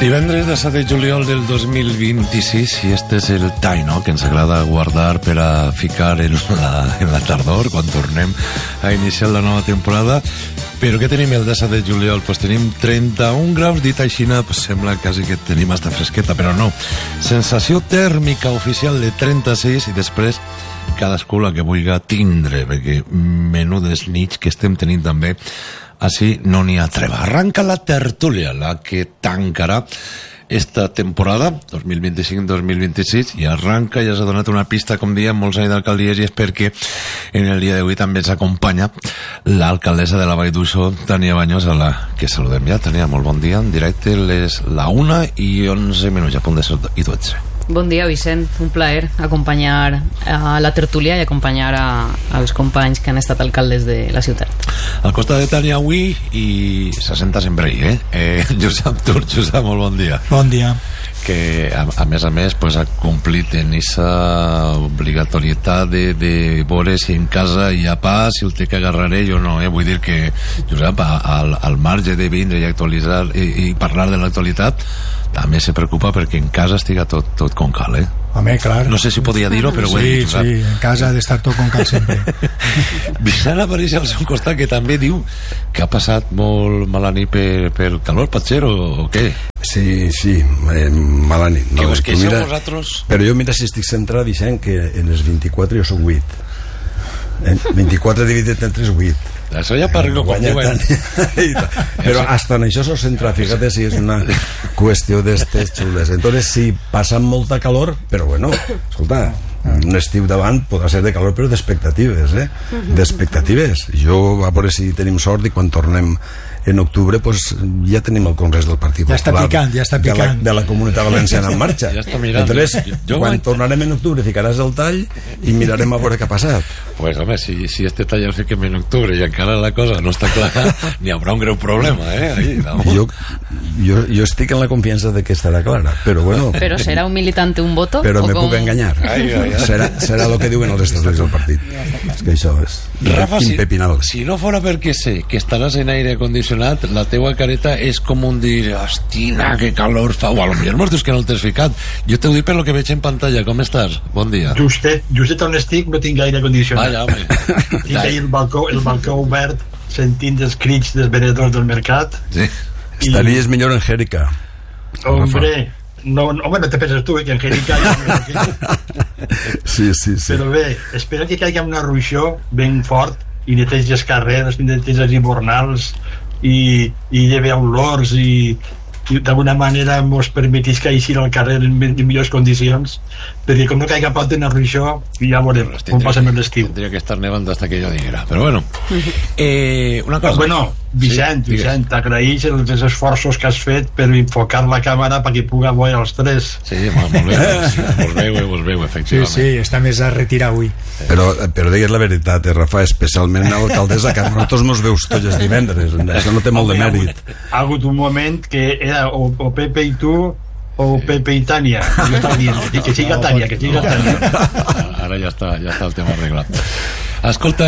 Divendres 17 de juliol del 2026 i este és el tall, no?, que ens agrada guardar per a ficar en la tardor quan tornem a iniciar la nova temporada. Però què tenim el 17 de juliol? Pues tenim 31 graus, dit així, pues sembla quasi que tenim hasta fresqueta, però no. Sensació tèrmica oficial de 36 i després cadascú la que vulgui tindre, perquè menudes nits que estem tenint també. Així no n'hi ha treva. Arranca la tertúlia, la que tancarà esta temporada 2025-2026 i arranca, ja s'ha donat una pista, com diem molts anys d'alcaldies, i és perquè en el dia d'avui també ens acompanya l'alcaldessa de la Vall d'Uixó, Tania Baños, a la que saludem ja. Tania, molt bon dia, en directe, les la 1:11, a punt de ser i 12. Bon dia, Vicent. Un plaer acompanyar a la tertúlia i acompanyar als companys que han estat alcaldes de la ciutat. Al costat de Tania avui, i se senta sempre ahí, Josep Tur. Josep, molt bon dia. Bon dia. Que a més pues, ha complit en aquesta obligatorietat de veure si en casa hi ha pa, si el té que agarraré jo no, vull dir que Josep, al marge de vindre i actualitzar i parlar de l'actualitat, també se preocupa perquè en casa estiga tot com cal, Home, clar. No sé si podia dir-ho, però ho he dit. Sí, en casa ha d'estar tot com cal sempre. Vicent apareix al seu costat, que també diu que ha passat molt mala nit per calor, potser, o què? Sí, mala nit. Que us queixeu vosaltres? Però jo, mira, si estic centrat dient que en els 24 jo soc 8. 24 dividit entre 8. Això ja parlo com diuen. Però hasta en això s'ho centra, fíjate si és una qüestió d'estes xules. Entonces sí, passen molta calor, però bueno, escolta, un estiu davant podrà ser de calor, però d'expectatives, d'expectatives. Jo a veure si tenim sort i quan tornem en octubre pues ja tenim el Congrés del Partit Popular, ja està picant de la Comunitat Valenciana en marxa. Ja està mirant. Entonces, quan tornarem en octubre ficaràs el tall i mirarem a veure què ha passat. Pues home, si este tall el fiquem en octubre i encara la cosa no està clara, n'hi haurà un greu problema, ahí, jo estic en la confiança de que estarà clara, però bueno. Però serà un militante un voto? Però me puc enganyar. Serà el que diuen els estatuts del partit. És que això és impepinable. Si no fora perquè sé que estaràs en aire acondicionat, la teua careta és com un dir, hostina, que calor fa, o a lo millor mos dius que no el tens ficat. Jo t'ho dic per lo que veig en pantalla. Com estàs? Bon dia. Justet on estic no tinc gaire condicionat. Tinc ahí el balcó obert, sentint els crits dels venedors del mercat. Sí. Estaries millor en Jèrica. Hombre, no te penses tu, que en Jèrica sí. Però bé, espero que caigui una ruixó ben fort i neteja els carrers, neteja els hivernals i lleve olors i d'alguna manera mos permetís que eixir al carrer en millors condicions, perquè com no caiga pot en el ruixó ja veurem com passem l'estiu. Tindria que estar nevant hasta que jo diguera, però bueno, una cosa. Bueno, Vicent, t'agraïs els esforços que has fet per enfocar la càmera perquè puga veure els tres. Sí, molt bé, vos veu, efectivament. Sí, està més a retirar avui. Però digues la veritat, Rafa, especialment a l'alcaldessa, que nosaltres nos veus tots els divendres, això no té molt de mèrit. Ha hagut un moment que era o Pepe i tu o Pepe i Tània. Jo estava dient, que siga Tània. Ara ja està el tema arreglat. Escolta,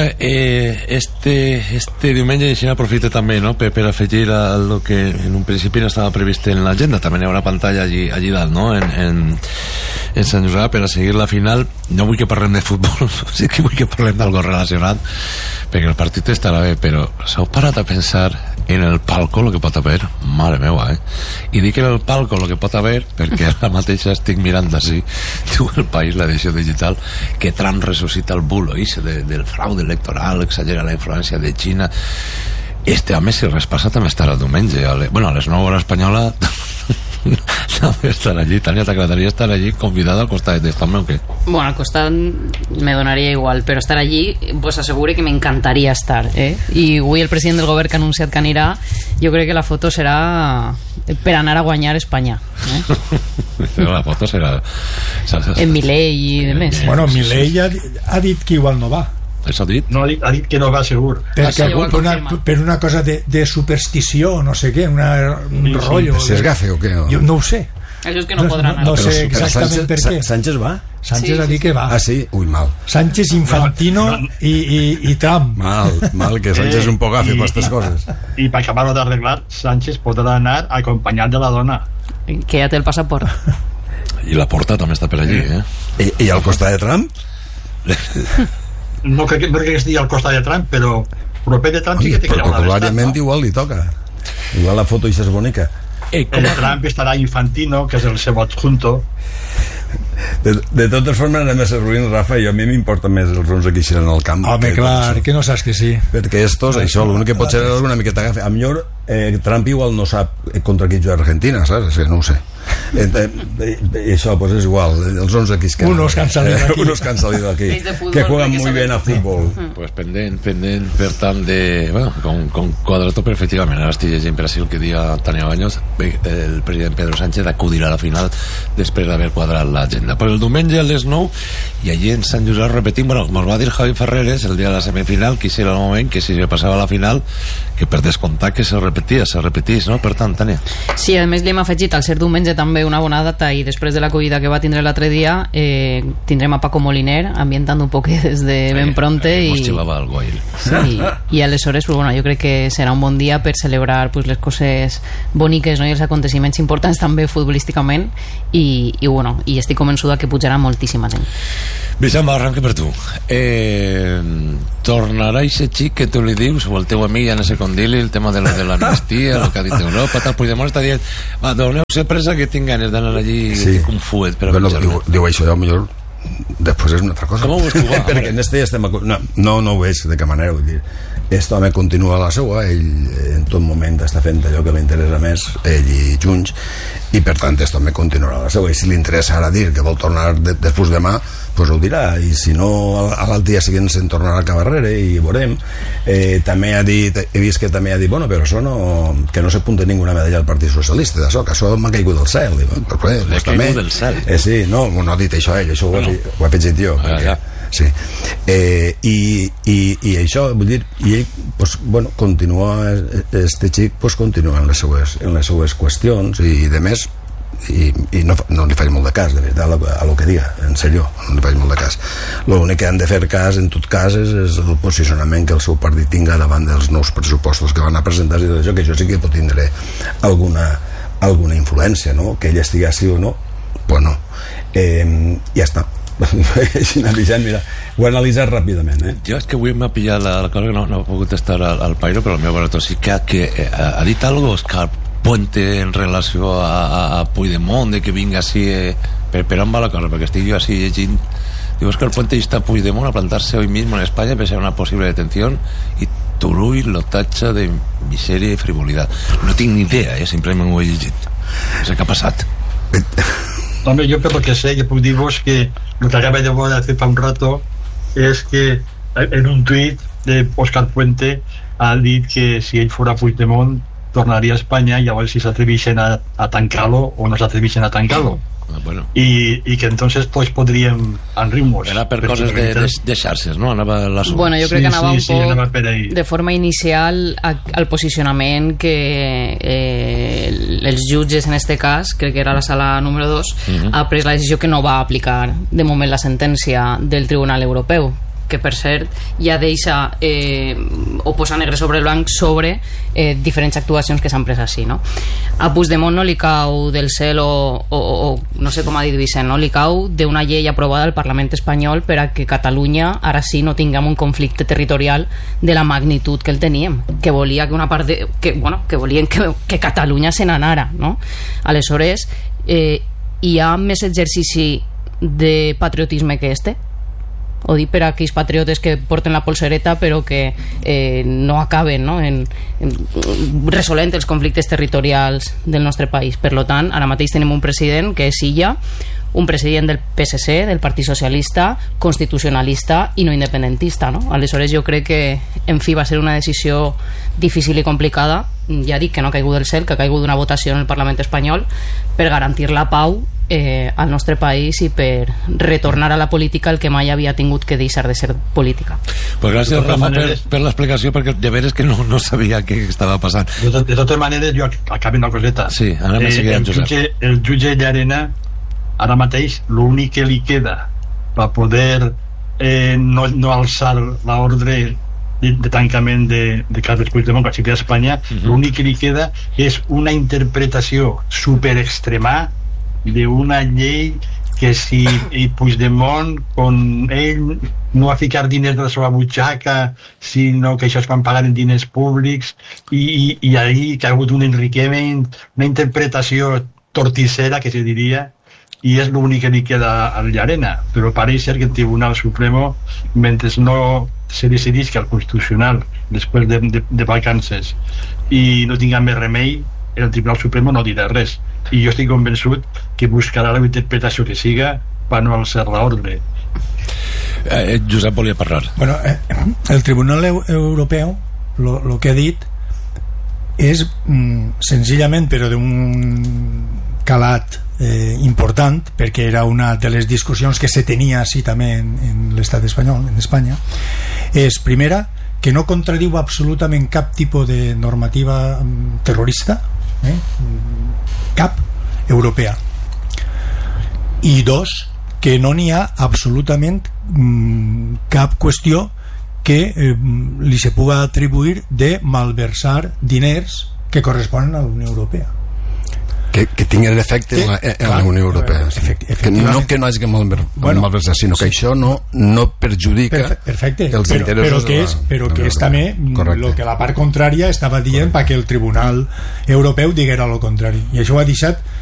este diumenge, i així n'aprofito també, no?, per afegir el que en un principi no estava previst en l'agenda. També hi haurà pantalla allí dalt, no?, en Sant Josep, per a seguir la final. No vull que parlem de futbol, sí que vull que parlem d'algo relacionat, perquè el partit estarà bé, però s'heu parat a pensar en el palco lo que pot haver? Mare meva, I dic en el palco lo que pot haver perquè ara mateix estic mirant d'ací, diu El País, l'edició digital, que Trump ressuscita el bulo del fraude electoral, exagera la influència de Xina. A més, si res passa, també estarà diumenge a les 9 hora espanyola. També estar allí. Tania, t'agradaria estar allí convidada al costat d'esto o què? Bueno, al costat me donaria igual, però estar allí pues assegure que m'encantaria estar, I avui el president del govern que ha anunciat que anirà, jo crec que la foto serà per anar a guanyar Espanya, Però la foto serà en Milei i de més. Bueno, Milei ha dit que igual no va. Això ha dit? No, ha dit que no va segur. Perquè per una cosa de superstició, no sé què, un rotllo. Si es gafe o què? Jo no ho sé. Això és que no podran anar. No sé exactament per què. Sánchez va? Sánchez ha dit que va. Ah, sí? Ui, mal. Sánchez, Infantino i Trump. Mal, que Sánchez és un poc gafe per aquestes coses. I per acabar-ho d'arreglar, Sánchez podrà anar acompanyat de la dona. que ja té el passaport. I la Porta també està per allí, I al costat de Trump? No crec que estigui al costat de Trump, però proper de Trump sí que té que anar a l'estat, no? Igual li toca. Igual la foto és bonica. Trump estarà Infantino, que és el seu adjunto. De totes formes, anem a ser ruïns, Rafa, i a mi m'importa més els 11 que eixen al camp. Home, clar, que no saps que sí. Perquè estos, això, l'únic que pot ser és una miqueta agafa. A millor Trump igual no sap contra qui juga Argentina, saps? No ho sé. I això, pues és igual, els 11 que escan. Unos que han salido aquí. Que juegan muy bien a fútbol. Pues pendent, per tant de... Bueno, con Cuadrato perfectament. Ara estic llegint per així el que dia Tania Baños, el president Pedro Sánchez acudirà a la final després d'haver quadrat l'agenda. Pues el diumenge a les 9 i allí en Sant Josep repetim, bueno, com va dir Javi Ferreres el dia de la semifinal, que era el moment que si se passava a la final, que per descomptar que se repetís, no? Per tant, Tania. Sí, a més li hem afegit al ser diumenge també una bona data, i després de l'acollida que va tindre l'altre dia tindrem a Paco Moliner ambientant un poc des de ben pronte i aleshores pues, bueno, jo crec que serà un bon dia per celebrar pues, les coses boniques, no? I els aconteciments importants també futbolísticament i estic convençuda que pujarà moltíssima gent. Vicent, arranca per tu. Tornarà aquest xic que tu li dius o el teu amic ja no sé com dir-li el tema de l'amnistia, el que ha dit Europa, tal. Puigdemont està dient, va, doneu-se pressa que tinc ganes d'anar allí com fuet per diu això, jo millor després és una altra cosa. Com ho veus tu? Perquè en este estem no ho veig de cap manera, vull dir, esto home continua la seua, ell en tot moment està fent allò que li interessa més, ell i Junts, i per tant esto home continuarà la seua, i si li interessa ara dir que vol tornar després demà, pues ho dirà, i si no a l'altre dia seguint se'n tornarà a Cabarrere i veurem. També ha dit, he vist que també ha dit, bueno, però això no, que no s'apunta ninguna medalla al Partit Socialista d'això, que això m'ha caigut del cel. M'ha caigut del cel? Sí, no ha dit això ell, això ho he afegit jo, perquè sí. I això, vull dir, i ell pues, bueno, continua, este xic pues, continua en les seues qüestions i de més, i no li faig molt de cas, de veritat, a lo que diga, en sèrio, no li faig molt de cas. L'únic que han de fer cas, en tot cas, és el posicionament que el seu partit tinga davant dels nous pressupostos que van a presentar i tot això, que això sí que pot tindre alguna influència, no? Que ell estigui sí o no, pues no. Ja està. Mira, ho he analitzat ràpidament. Jo és que avui m'ha pillat la cosa que no he pogut estar al pairo, però el meu barató sí que ha dit algo Òscar Puente en relació a Puigdemont, de que vinga així per on va la cosa, perquè estic jo així llegint, diu Òscar Puente insta a Puigdemont a plantarse hoy mismo en España pese a una posible detención y Turull lo tacha de miseria y frivolidad. No tinc ni idea, simplement ho he llegit, no sé què ha passat. Home, jo per lo que sé, que puc dir-vos que el que acaba de fer fa un rato és que en un tuit Òscar Puente ha dit que si ell fora Puigdemont tornaria a Espanya i a veure si s'atreveixen a tancar-lo o no s'atreveixen a tancar-lo. Bueno. Y que entonces pues podríem enriure-nos. Era per coses de xarxes, no? Anava bueno, jo crec que anava un poc anava per ahí. De forma inicial al posicionament que els jutges en este cas, crec que era la sala número 2, ha pres la decisió que no va aplicar de moment la sentència del Tribunal Europeu, que per cert ja deixa o posa negre sobre blanc sobre diferents actuacions que s'han pres així, no? A Puigdemont no li cau del cel o no sé com ha dit Vicent, no? Li cau d'una llei aprovada al Parlament espanyol per a que Catalunya ara sí no tinguem un conflicte territorial de la magnitud que el teníem, que volia que una part que volien que Catalunya se n'anara, no? Aleshores hi ha més exercici de patriotisme que este? O dir per a aquells patriotes que porten la polsereta però que no acaben, no? En resolent els conflictes territorials del nostre país. Per tant, ara mateix tenim un president que és Illa, un president del PSC, del Partit Socialista, constitucionalista i no independentista, no? Aleshores jo crec que en fi va ser una decisió difícil i complicada, ja dic que no ha caigut del cel, que ha caigut d'una votació en el Parlament espanyol per garantir la pau al nostre país i per retornar a la política el que mai havia tingut que deixar de ser política. Pues gràcies, Rafa, per l'explicació, perquè de veres que no sabia què estava passant. De totes maneres, jo acabo una coseta. Sí, anem a seguir amb Josep. El jutge Llarena ara mateix l'únic que li queda per poder no alçar l'ordre de tancament de Carles Puigdemont que a Espanya, l'únic que li queda és una interpretació super extrema d'una llei que si Puigdemont con ell no va ficar diners de la seva butxaca, sinó que això es van pagar en diners públics, i ahí que ha hagut un enriquiment, una interpretació torticera, que se diria, i és l'únic que li queda a Llarena. Però pareix ser que el Tribunal Supremo, mentre no se decidís que el Constitucional, després de vacances, i no tinga més remei, el Tribunal Supremo no dirà res. I jo estic convençut que buscarà la interpretació que siga per no alçar l'ordre. Josep volia parlar. Bueno, el Tribunal Europeu lo que ha dit és senzillament, però d'un calat important, perquè era una de les discussions que se tenia així també en l'estat espanyol, en Espanya, és, primera, que no contradiu absolutament cap tipus de normativa terrorista, cap europea, i dos, que no n'hi ha absolutament cap qüestió que li se puga atribuir de malversar diners que corresponen a la Unió Europea, que tinguin efecte en la Unió Europea, que no hagi malversar, sinó que això no perjudica els interessos, però que és també el que la part contrària estava dient perquè el Tribunal Europeu diguera el contrari, i això ho ha deixat